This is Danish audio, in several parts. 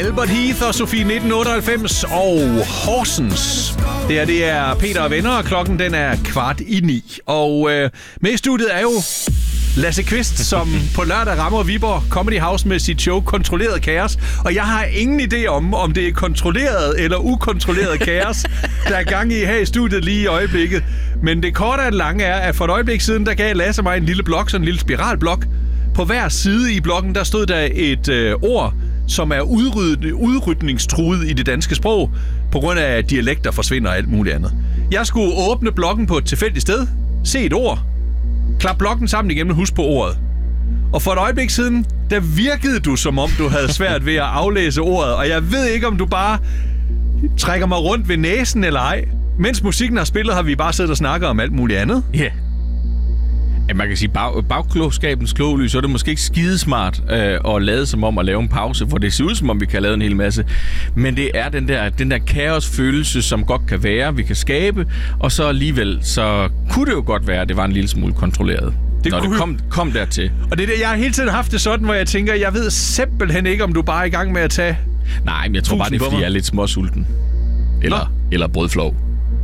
Albert Heath og Sofie 1998 og Horsens. Det er Peter og venner, og klokken den er 8:45. Og med i studiet er jo Lasse Kvist, som på lørdag rammer Viborg Comedy House med sit show Kontrolleret Kaos. Og jeg har ingen idé om det er kontrolleret eller ukontrolleret kaos, der er gang i her i studiet lige i øjeblikket. Men det korte og det lange er, at for et øjeblik siden, der gav Lasse mig en lille blok, sådan en lille spiralblok. På hver side i blokken, der stod der et ord, som er udrydningstruet i det danske sprog, på grund af at dialekter forsvinder og alt muligt andet. Jeg skulle åbne blokken på et tilfældigt sted, se et ord, klap blokken sammen igen og husk på ordet. Og for et øjeblik siden, der virkede du, som om du havde svært ved at aflæse ordet, og jeg ved ikke, om du bare trækker mig rundt ved næsen eller ej. Mens musikken har spillet, har vi bare siddet og snakket om alt muligt andet. Ja. Yeah. Ja, man kan sige, bagklogskabens klogelys, så er det måske ikke skidesmart at lade som om at lave en pause, for det ser ud som om, vi kan lave en hel masse. Men det er den der kaosfølelse, som godt kan være, vi kan skabe, og så alligevel, så kunne det jo godt være, at det var en lille smule kontrolleret. Det kom dertil. Og det er det, jeg har hele tiden haft det sådan, hvor jeg tænker, jeg ved simpelthen ikke, om du bare er i gang med at tage... Nej, men jeg tror bare, det er, fordi jeg er lidt småsulten. Eller brødflov.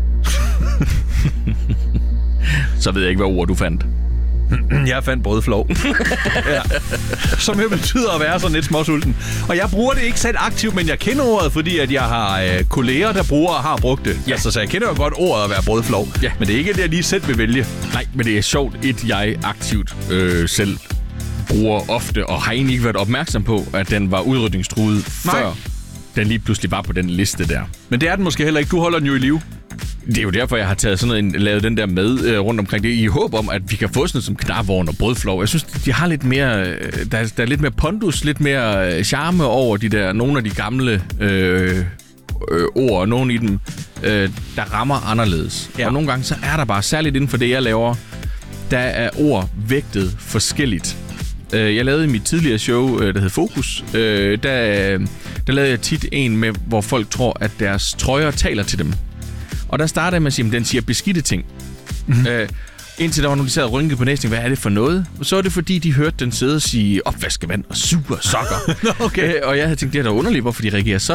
Så ved jeg ikke, hvad ord du fandt. Jeg fandt brødflov. Ja. Som jo betyder at være sådan lidt småsulten. Og jeg bruger det ikke selv aktivt, men jeg kender ordet, fordi at jeg har kolleger, der bruger og har brugt det. Ja. Altså, så jeg kender jo godt ordet at være brødflov. Ja. Men det er ikke det, jeg lige selv vil vælge. Nej, men det er sjovt, jeg aktivt selv bruger ofte, og har egentlig ikke været opmærksom på, at den var udrydningstruet før den lige pludselig var på den liste der. Men det er den måske heller ikke. Du holder den jo i live. Det er jo derfor, jeg har taget lavet den der med rundt omkring det, i håb om, at vi kan få sådan noget som knarvogn og brødflov. Jeg synes, de har lidt mere, der er lidt mere pondus, lidt mere charme over nogle af de gamle ord, og nogle i dem, der rammer anderledes. Ja. Og nogle gange, så er der bare, særligt inden for det, jeg laver, der er ord vægtet forskelligt. Jeg lavede i mit tidligere show, der hed Fokus, der lavede jeg tit en med, hvor folk tror, at deres trøjer taler til dem. Og der startede jeg med at sige, at den siger beskidte ting. Indtil der var nogen, der sad og rynkede på næsten, hvad er det for noget? Så var det fordi, de hørte den sidde og sige opvaskevand og super sokker. Okay. Og jeg havde tænkt, det er da underligt, hvorfor de reagerer sådan.